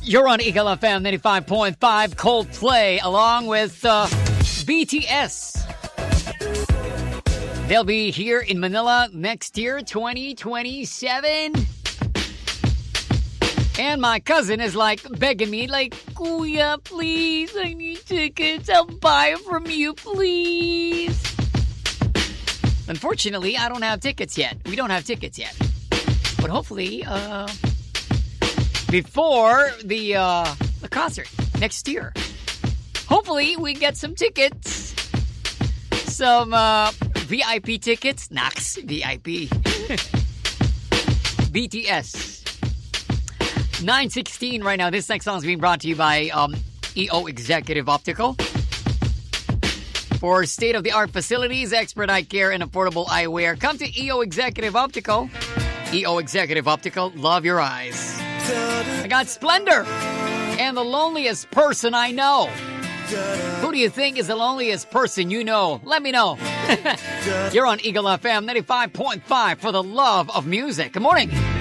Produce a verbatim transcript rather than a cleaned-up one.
You're on Eagle F M ninety-five point five, Coldplay, along with uh, B T S. They'll be here in Manila next year, twenty twenty-seven. And my cousin is like begging me, like, Kuya, please, I need tickets. I'll buy it from you, please. Unfortunately, I don't have tickets yet. We don't have tickets yet. But hopefully, uh, before the, uh, the concert next year, hopefully we get some tickets. Some uh, V I P tickets. Nax, V I P. B T S. nine sixteen right now. This next song is being brought to you by um, E O Executive Optical. For state-of-the-art facilities, expert eye care, and affordable eyewear, come to E O Executive Optical. E O Executive Optical, love your eyes. I got Splendor and the loneliest person I know. Who do you think is the loneliest person you know? Let me know. You're on Eagle F M ninety-five point five for the love of music. Good morning.